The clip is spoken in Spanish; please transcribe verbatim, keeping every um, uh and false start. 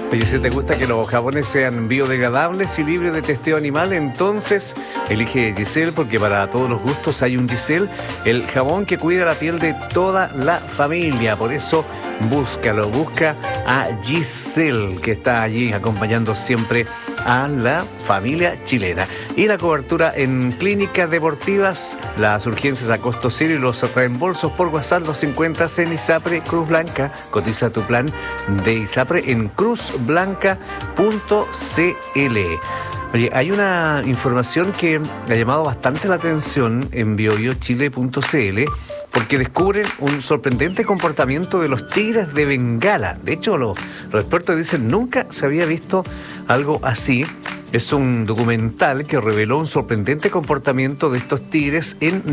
Oye, si te gusta que los jabones sean biodegradables y libres de testeo animal, entonces elige Giselle, porque para todos los gustos hay un Giselle, el jabón que cuida la piel de toda la familia. Por eso búscalo, busca a Giselle, que está allí acompañando siempre a la familia chilena. Y la cobertura en clínicas deportivas, las urgencias a costo cero y los reembolsos por WhatsApp los encuentras en ISAPRE Cruz Blanca. Cotiza tu plan de ISAPRE en cruz blanca punto c l. Oye, hay una información que ha llamado bastante la atención en bio bio chile punto c l, porque descubren un sorprendente comportamiento de los tigres de Bengala. De hecho, los, los expertos dicen nunca se había visto algo así. Es un documental que reveló un sorprendente comportamiento de estos tigres en